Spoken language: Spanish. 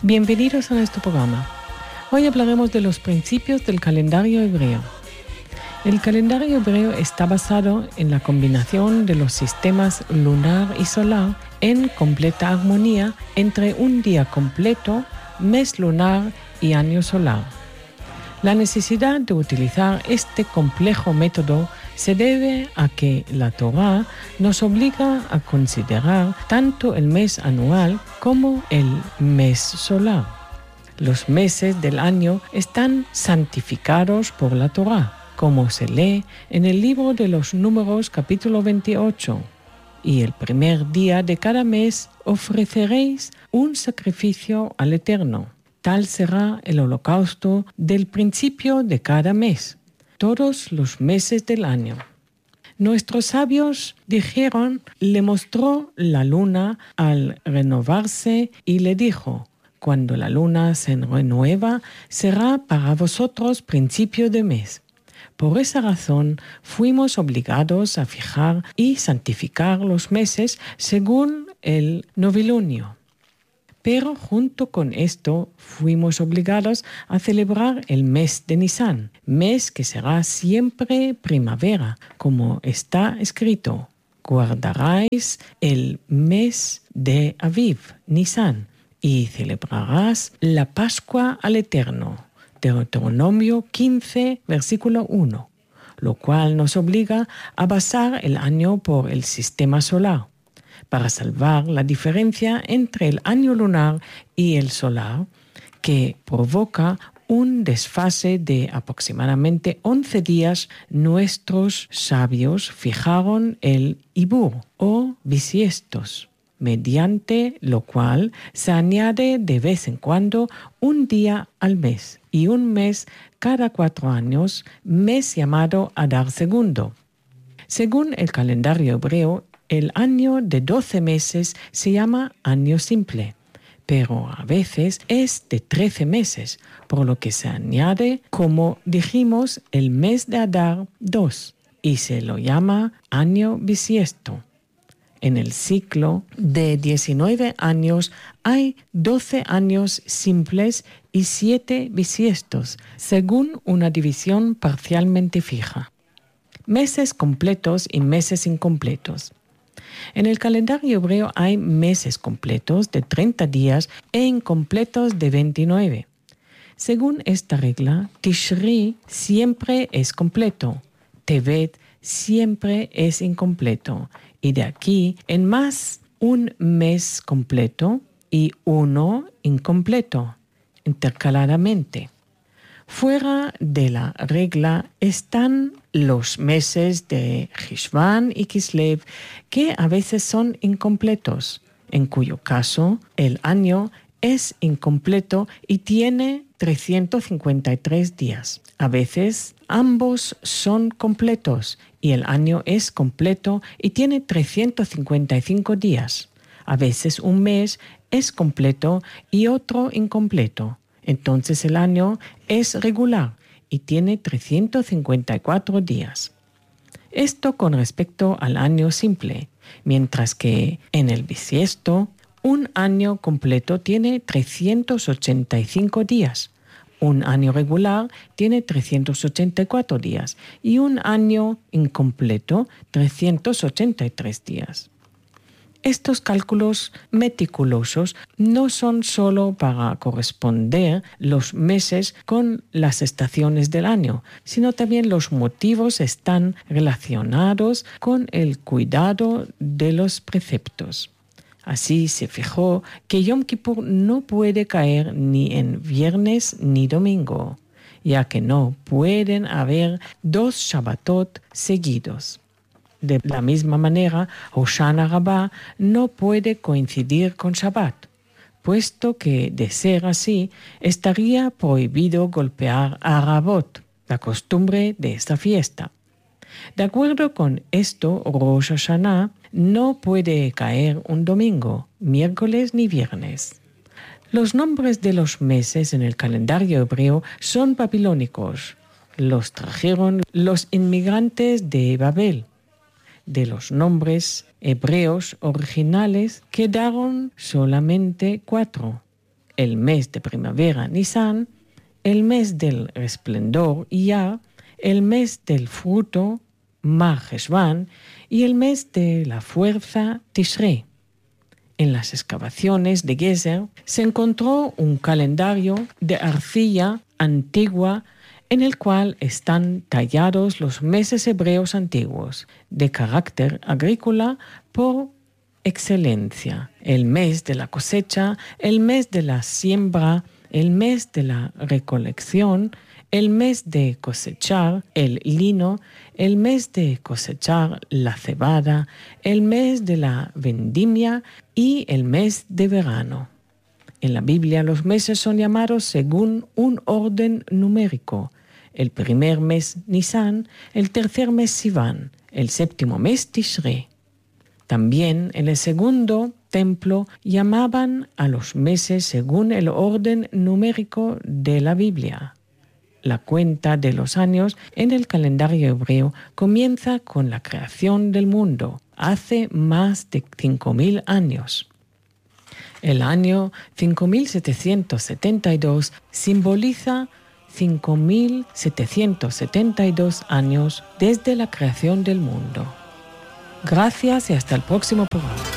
Bienvenidos a nuestro programa. Hoy hablaremos de los principios del calendario hebreo. El calendario hebreo está basado en la combinación de los sistemas lunar y solar en completa armonía entre un día completo, mes lunar y año solar. La necesidad de utilizar este complejo método se debe a que la Torá nos obliga a considerar tanto el mes anual como el mes solar. Los meses del año están santificados por la Torá, como se lee en el libro de los Números capítulo 28. Y el primer día de cada mes ofreceréis un sacrificio al Eterno. Tal será el holocausto del principio de cada mes, todos los meses del año. Nuestros sabios dijeron, le mostró la luna al renovarse y le dijo, cuando la luna se renueva, será para vosotros principio de mes. Por esa razón, fuimos obligados a fijar y santificar los meses según el novilunio. Pero junto con esto fuimos obligados a celebrar el mes de Nisan, mes que será siempre primavera, como está escrito. Guardaréis el mes de Aviv, Nisan, y celebrarás la Pascua al Eterno. Deuteronomio 15, versículo 1, lo cual nos obliga a basar el año por el sistema solar, para salvar la diferencia entre el año lunar y el solar, que provoca un desfase de aproximadamente 11 días. Nuestros sabios fijaron el Ibur o bisiestos, mediante lo cual se añade de vez en cuando un día al mes y un mes cada 4 años, mes llamado Adar II. Según el calendario hebreo, el año de 12 meses se llama año simple, pero a veces es de 13 meses, por lo que se añade, como dijimos, el mes de Adar II, y se lo llama año bisiesto. En el ciclo de 19 años hay 12 años simples y 7 bisiestos, según una división parcialmente fija. Meses completos y meses incompletos. En el calendario hebreo hay meses completos de 30 días e incompletos de 29. Según esta regla, Tishri siempre es completo, Tevet siempre es incompleto, y de aquí en más un mes completo y uno incompleto, intercaladamente. Fuera de la regla están los meses de Hishvan y Kislev, que a veces son incompletos, en cuyo caso el año es incompleto y tiene 353 días. A veces ambos son completos y el año es completo y tiene 355 días. A veces un mes es completo y otro incompleto. Entonces el año es regular y tiene 354 días. Esto con respecto al año simple, mientras que en el bisiesto un año completo tiene 385 días, un año regular tiene 384 días y un año incompleto 383 días. Estos cálculos meticulosos no son solo para corresponder los meses con las estaciones del año, sino también los motivos están relacionados con el cuidado de los preceptos. Así se fijó que Yom Kippur no puede caer ni en viernes ni domingo, ya que no pueden haber 2 Shabbatot seguidos. De la misma manera, Hoshana Rabbah no puede coincidir con Shabbat, puesto que, de ser así, estaría prohibido golpear a Rabot, la costumbre de esta fiesta. De acuerdo con esto, Rosh Hashanah no puede caer un domingo, miércoles ni viernes. Los nombres de los meses en el calendario hebreo son babilónicos. Los trajeron los inmigrantes de Babel. De los nombres hebreos originales quedaron solamente 4. el mes de primavera Nisan, el mes del resplendor Iyar, el mes del fruto Mar Heshvan y el mes de la fuerza Tishrei. En las excavaciones de Gezer se encontró un calendario de arcilla antigua en el cual están tallados los meses hebreos antiguos, de carácter agrícola por excelencia. El mes de la cosecha, el mes de la siembra, el mes de la recolección, el mes de cosechar el lino, el mes de cosechar la cebada, el mes de la vendimia y el mes de verano. En la Biblia los meses son llamados según un orden numérico. El primer mes Nisan, el tercer mes Sivan, el séptimo mes Tishrei. También en el segundo templo llamaban a los meses según el orden numérico de la Biblia. La cuenta de los años en el calendario hebreo comienza con la creación del mundo, hace más de 5.000 años. El año 5772 simboliza 5.772 años desde la creación del mundo. Gracias y hasta el próximo programa.